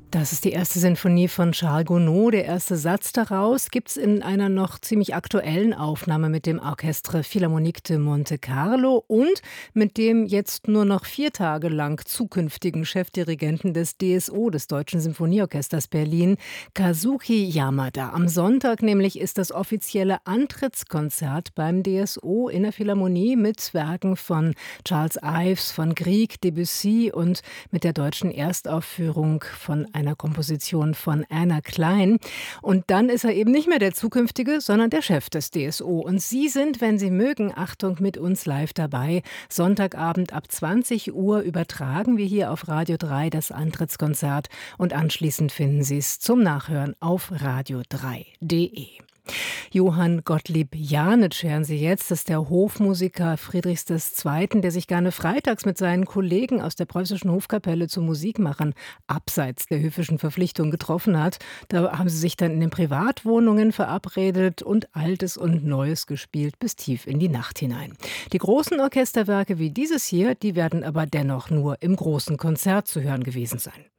Das ist die erste Sinfonie von Charles Gounod. Der erste Satz daraus gibt's in einer noch ziemlich aktuellen Aufnahme mit dem Orchestre Philharmonique de Monte Carlo und mit dem jetzt nur noch 4 Tage lang zukünftigen Chefdirigenten des DSO, des Deutschen Sinfonieorchesters Berlin, Kazuki Yamada. Am Sonntag nämlich ist das offizielle Antrittskonzert beim DSO in der Philharmonie mit Werken von Charles Ives, von Grieg, Debussy und mit der deutschen Erstaufführung von einer Komposition von Anna Klein. Und dann ist er eben nicht mehr der zukünftige, sondern der Chef des DSO. Und Sie sind, wenn Sie mögen, Achtung, mit uns live dabei. Sonntagabend ab 20 Uhr übertragen wir hier auf Radio 3 das Antrittskonzert und anschließend finden Sie es zum Nachhören auf radio3.de. Johann Gottlieb Janitsch hören Sie jetzt. Das ist der Hofmusiker Friedrichs II., der sich gerne freitags mit seinen Kollegen aus der Preußischen Hofkapelle zu Musikmachern abseits der höfischen Verpflichtung getroffen hat. Da haben sie sich dann in den Privatwohnungen verabredet und Altes und Neues gespielt bis tief in die Nacht hinein. Die großen Orchesterwerke wie dieses hier, die werden aber dennoch nur im großen Konzert zu hören gewesen sein.